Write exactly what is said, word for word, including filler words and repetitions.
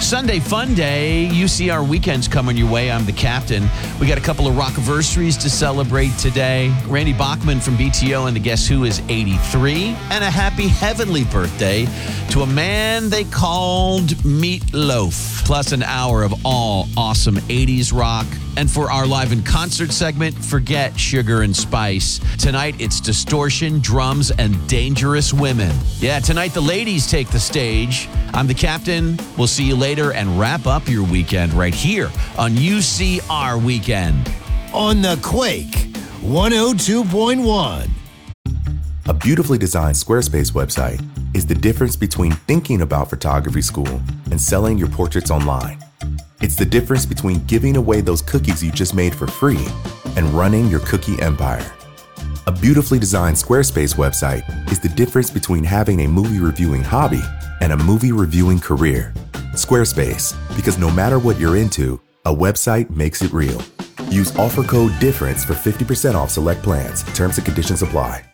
Sunday fun day. U C R weekend's coming your way. I'm the captain. We got a couple of rockiversaries to celebrate today. Randy Bachman from B T O and the Guess Who is eighty-three. And a happy heavenly birthday to a man they called Meatloaf. Plus an hour of all awesome eighties rock. And for our live in concert segment, forget Sugar and Spice. Tonight, it's Distortion, Drums, and Dangerous Women. Yeah, tonight the ladies take the stage. I'm the captain. We'll see you later and wrap up your weekend right here on U C R Weekend. On the Quake one oh two point one. A beautifully designed Squarespace website is the difference between thinking about photography school and selling your portraits online. It's the difference between giving away those cookies you just made for free and running your cookie empire. A beautifully designed Squarespace website is the difference between having a movie reviewing hobby and a movie reviewing career. Squarespace, because no matter what you're into, a website makes it real. Use offer code DIFFERENCE for fifty percent off select plans. Terms and conditions apply.